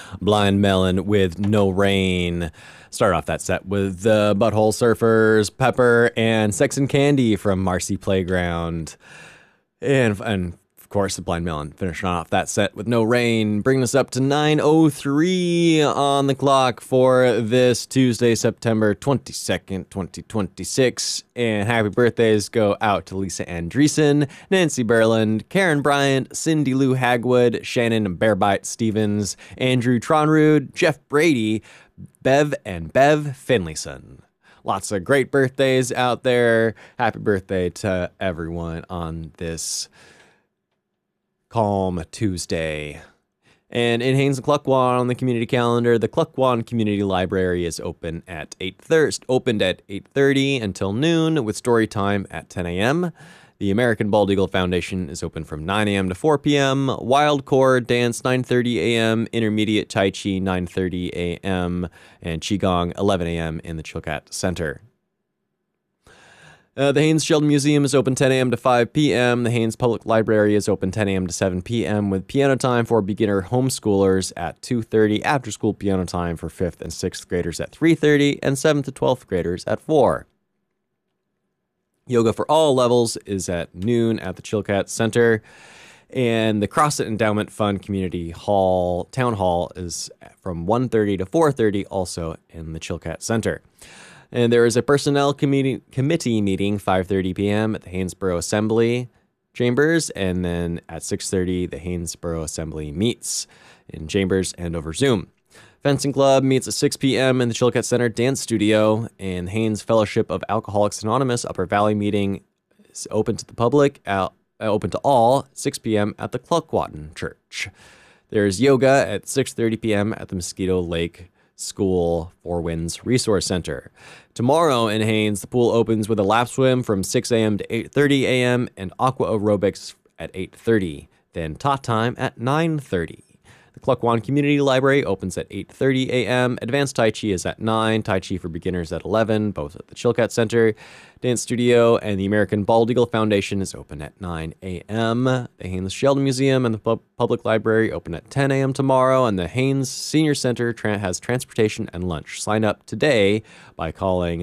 Blind Melon with No Rain. Start off that set with the Butthole Surfers, Pepper, and Sex and Candy from Marcy Playground. And of course, the Blind Melon finishing off that set with No Rain, bringing us up to 9:03 on the clock for this Tuesday, September 22nd, 2026. And happy birthdays go out to Lisa Andreessen, Nancy Berland, Karen Bryant, Cindy Lou Hagwood, Shannon Bearbite Stevens, Andrew Tronrud, Jeff Brady, Bev and Bev Finlayson. Lots of great birthdays out there. Happy birthday to everyone on this calm Tuesday. And in Haines and Cluckwan on the community calendar, the Cluckwan Community Library is opened at 8:30 until noon, with story time at 10 a.m. The American Bald Eagle Foundation is open from 9 a.m. to 4 p.m. Wild Core Dance 9:30 a.m. Intermediate Tai Chi 9:30 a.m. and Qigong 11 a.m. in the Chilkat Center. The Haines Sheldon Museum is open 10 a.m. to 5 p.m. The Haines Public Library is open 10 a.m. to 7 p.m. with piano time for beginner homeschoolers at 2:30, after school piano time for 5th and 6th graders at 3:30, and 7th to 12th graders at 4. Yoga for all levels is at noon at the Chilkat Center. And the CrossFit Endowment Fund Community Hall, Town Hall, is from 1:30 to 4:30, also in the Chilkat Center. And there is a Personnel Committee meeting 5:30 p.m. at the Haynesboro Assembly Chambers, and then at 6:30 the Haynesboro Assembly meets in Chambers and over Zoom. Fencing Club meets at 6 p.m. in the Chilkat Center Dance Studio, and Haynes Fellowship of Alcoholics Anonymous Upper Valley meeting is open to the public, open to all, 6 p.m. at the Cluckwatten Church. There's yoga at 6:30 p.m. at the Mosquito Lake School Four Winds Resource Center. Tomorrow in Haines, the pool opens with a lap swim from 6 a.m. to 8:30 a.m. and aqua aerobics at 8:30. Then tot time at 9:30. The Cluckwan Community Library opens at 8:30 a.m. Advanced Tai Chi is at 9. Tai Chi for beginners at 11, both at the Chilkat Center Dance Studio, and the American Bald Eagle Foundation is open at 9 a.m. The Haines Sheldon Museum and the Public Library open at 10 a.m. tomorrow, and the Haines Senior Center has transportation and lunch. Sign up today by calling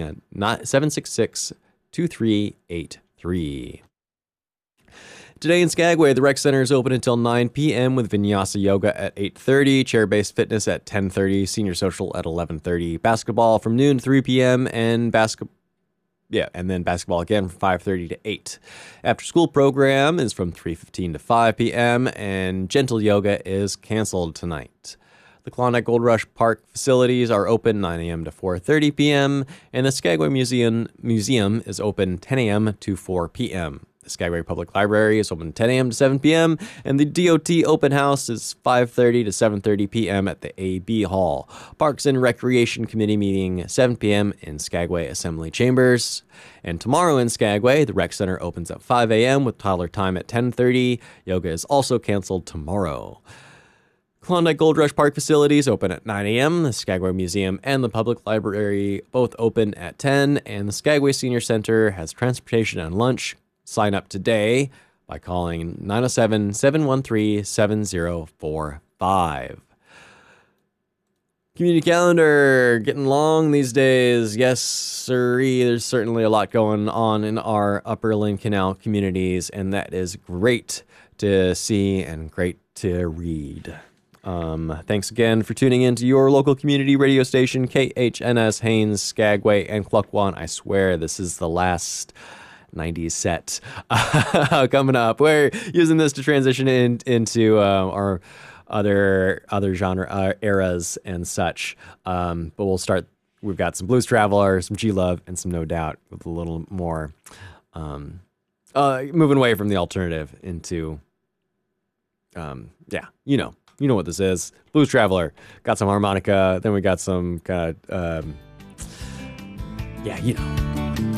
766-2383. Today in Skagway, the Rec Center is open until 9 p.m. with Vinyasa Yoga at 8:30, Chair-Based Fitness at 10:30, Senior Social at 11:30, basketball from noon to 3 p.m., and then basketball again from 5:30 to 8. After school program is from 3:15 to 5 p.m., and Gentle Yoga is canceled tonight. The Klondike Gold Rush Park facilities are open 9 a.m. to 4:30 p.m., and the Skagway Museum is open 10 a.m. to 4 p.m. The Skagway Public Library is open 10 a.m. to 7 p.m., and the DOT Open House is 5:30 to 7:30 p.m. at the AB Hall. Parks and Recreation Committee meeting 7 p.m. in Skagway Assembly Chambers. And tomorrow in Skagway, the Rec Center opens at 5 a.m. with toddler time at 10:30. Yoga is also canceled tomorrow. Klondike Gold Rush Park facilities open at 9 a.m. The Skagway Museum and the Public Library both open at 10, and the Skagway Senior Center has transportation and lunch. Sign up today by calling 907-713-7045. Community calendar getting long these days. Yes, sirree. There's certainly a lot going on in our Upper Lynn Canal communities, and that is great to see and great to read. Thanks again for tuning in to your local community radio station, KHNS Haines, Skagway, and Cluckwan. I swear this is the last 90s set coming up. We're using this to transition into our other genre eras and such. But we'll start. We've got some Blues Traveler, some G-Love, and some No Doubt with a little more moving away from the alternative into you know what this is. Blues Traveler. Got some harmonica. Then we got some kind of you know.